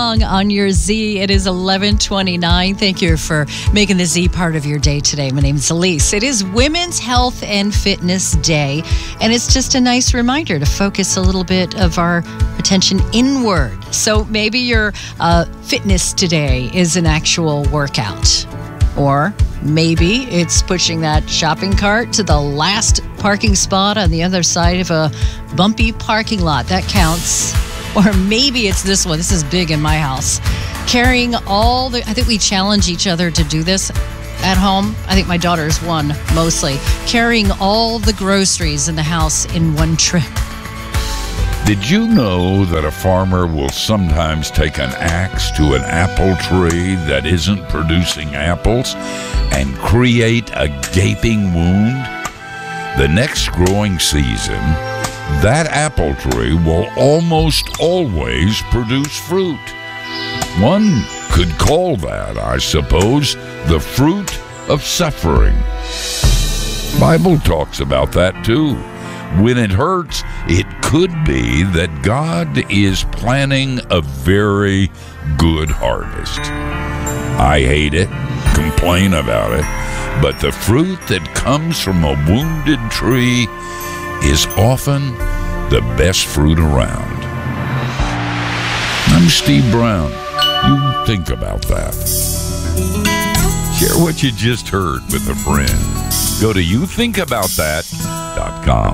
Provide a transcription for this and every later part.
On your Z, it is 11:29. Thank you for making the Z part of your day today. My name is Elise. It is Women's Health and Fitness Day, and it's just a nice reminder to focus a little bit of our attention inward. So maybe your fitness today is an actual workout, or maybe it's pushing that shopping cart to the last parking spot on the other side of a bumpy parking lot. That counts. Or maybe it's this one. This is big in my house. Carrying I think we challenge each other to do this at home. I think my daughter's one mostly. Carrying all the groceries in the house in one trip. Did you know that a farmer will sometimes take an axe to an apple tree that isn't producing apples and create a gaping wound? The next growing season, that apple tree will almost always produce fruit. One could call that, I suppose, the fruit of suffering. Bible talks about that too. When it hurts, it could be that God is planning a very good harvest. I hate it, complain about it, but the fruit that comes from a wounded tree is often the best fruit around. I'm Steve Brown. You think about that. Share what you just heard with a friend. Go to youthinkaboutthat.com.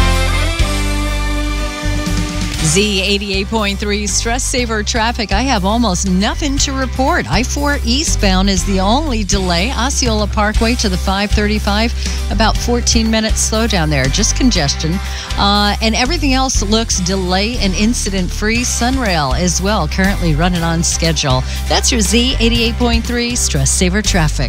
Z88.3 Stress Saver traffic. I have almost nothing to report. I-4 eastbound is the only delay. Osceola Parkway to the 535. About 14 minutes slowdown there. Just congestion. And everything else looks delay and incident-free. Sunrail as well, currently running on schedule. That's your Z88.3 Stress Saver traffic.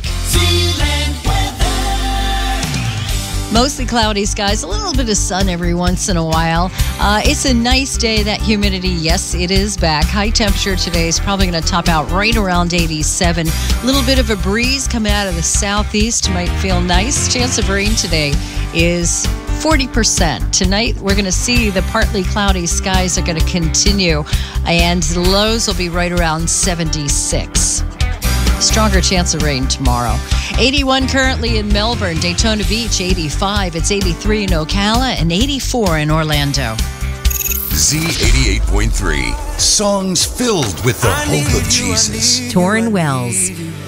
Mostly cloudy skies, a little bit of sun every once in a while. It's a nice day. That humidity, yes, it is back. High temperature today is probably going to top out right around 87. A little bit of a breeze coming out of the southeast might feel nice. Chance of rain today is 40%. Tonight, we're going to see the partly cloudy skies are going to continue, and the lows will be right around 76. Stronger chance of rain tomorrow. 81 currently in Melbourne, Daytona Beach, 85. It's 83 in Ocala and 84 in Orlando. Z88.3. Songs filled with the hope of Jesus. Torrin Wells.